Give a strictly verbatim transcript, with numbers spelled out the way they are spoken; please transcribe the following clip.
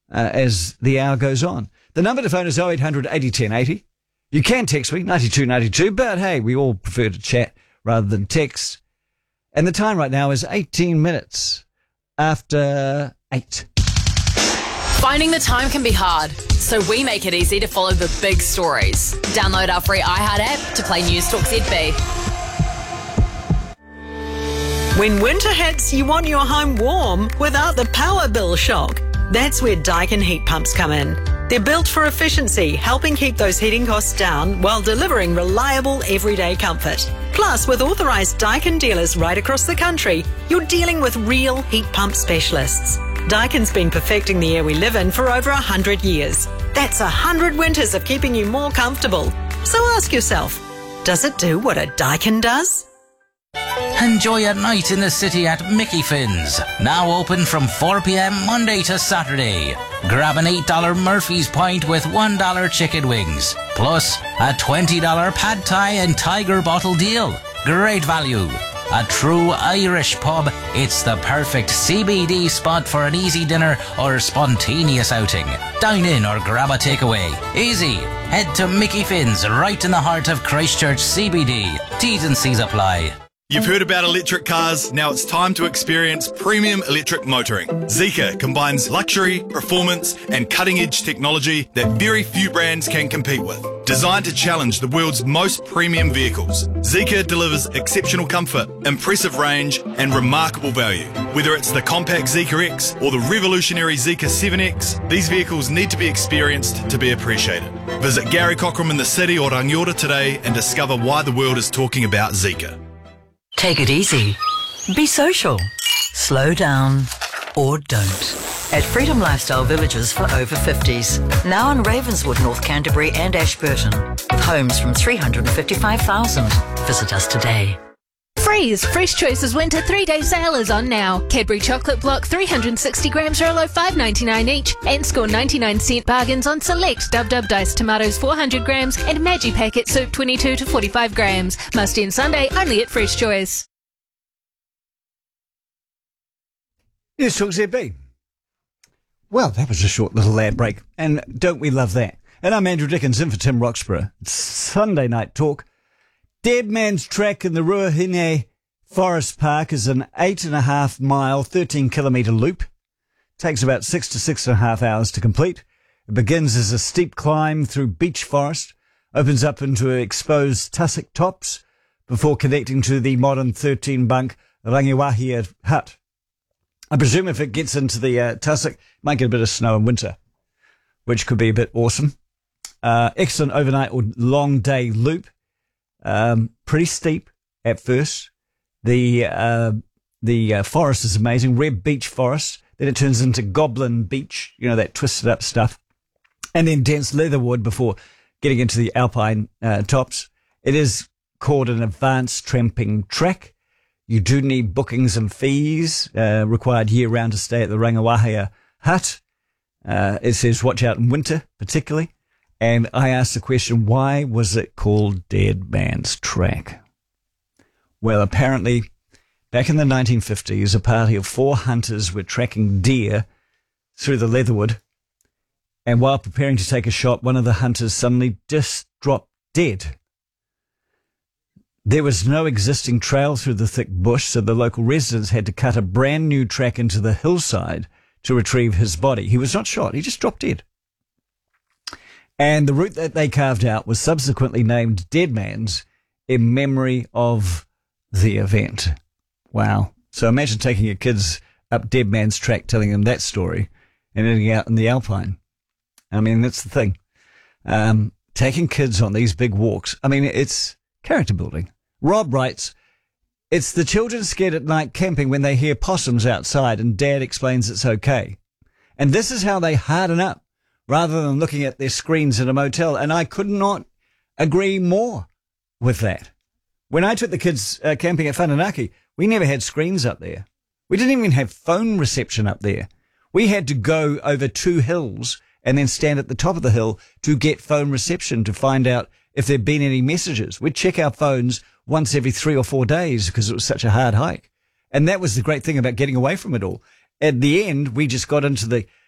uh, as the hour goes on. The number to phone is oh eight hundred eighty ten eighty. You can text me, ninety-two ninety-two, but hey, we all prefer to chat rather than text. And the time right now is eighteen minutes after eight. Finding the time can be hard, so we make it easy to follow the big stories. Download our free iHeart app to play News Talk Z B. When winter hits, you want your home warm without the power bill shock. That's where Daikin heat pumps come in. They're built for efficiency, helping keep those heating costs down while delivering reliable everyday comfort. Plus, with authorised Daikin dealers right across the country, you're dealing with real heat pump specialists. Daikin's been perfecting the air we live in for over one hundred years. That's one hundred winters of keeping you more comfortable. So ask yourself, does it do what a Daikin does? Enjoy a night in the city at Mickey Finn's. Now open from four p.m. Monday to Saturday. Grab an eight dollar Murphy's Pint with one dollar chicken wings. Plus a twenty dollar pad thai and tiger bottle deal. Great value. A true Irish pub. It's the perfect C B D spot for an easy dinner or spontaneous outing. Dine in or grab a takeaway. Easy. Head to Mickey Finn's right in the heart of Christchurch C B D. T's and C's apply. You've heard about electric cars, now it's time to experience premium electric motoring. Zeekr combines luxury, performance and cutting-edge technology that very few brands can compete with. Designed to challenge the world's most premium vehicles, Zeekr delivers exceptional comfort, impressive range and remarkable value. Whether it's the compact Zeekr X or the revolutionary Zeekr seven X, these vehicles need to be experienced to be appreciated. Visit Gary Cockram in the city or Rangiora today and discover why the world is talking about Zeekr. Take it easy. Be social. Slow down. Or don't. At Freedom Lifestyle Villages for over fifties. Now in Ravenswood, North Canterbury and Ashburton. With homes from three hundred fifty-five thousand. Visit us today. Freeze! Fresh Choice's winter three-day sale is on now. Cadbury Chocolate Block three hundred sixty grams for a low five ninety-nine each, and score ninety-nine cent bargains on select Dub Dub Diced Tomatoes four hundred grams and Maggi Packet Soup twenty-two to forty-five grams. Must end Sunday only at Fresh Choice. News Talk Z B. Well, that was a short little ad break, and don't we love that? And I'm Andrew Dickens in for Tim Roxburgh. It's Sunday Night Talk. Dead Man's Track in the Ruahine Forest Park is an eight and a half mile, thirteen kilometre loop. Takes about six to six and a half hours to complete. It begins as a steep climb through beech forest, opens up into exposed tussock tops before connecting to the modern thirteen bunk Rangiwahia hut. I presume if it gets into the uh, tussock, it might get a bit of snow in winter, which could be a bit awesome. Uh, excellent overnight or long day loop. Um, pretty steep at first. The uh, the uh, forest is amazing. Red beech forest. Then it turns into goblin beech, you know, that twisted up stuff. And then dense leatherwood before getting into the alpine uh, tops. It is called an advanced tramping track. You do need bookings and fees uh, required year-round to stay at the Rangiwahia hut. Uh, it says watch out in winter, particularly. And I asked the question, why was it called Dead Man's Track? Well, apparently, back in the nineteen fifties, a party of four hunters were tracking deer through the leatherwood. And while preparing to take a shot, one of the hunters suddenly just dropped dead. There was no existing trail through the thick bush, so the local residents had to cut a brand new track into the hillside to retrieve his body. He was not shot, he just dropped dead. And the route that they carved out was subsequently named Dead Man's in memory of the event. Wow. So imagine taking your kids up Dead Man's Track, telling them that story, and ending out in the Alpine. I mean, that's the thing. Um, taking kids on these big walks, I mean, it's character building. Rob writes, it's the children scared at night camping when they hear possums outside and Dad explains it's okay. And this is how they harden up, rather than looking at their screens in a motel. And I could not agree more with that. When I took the kids uh, camping at Whananaki, we never had screens up there. We didn't even have phone reception up there. We had to go over two hills and then stand at the top of the hill to get phone reception to find out if there'd been any messages. We'd check our phones once every three or four days because it was such a hard hike. And that was the great thing about getting away from it all. At the end, we just got into the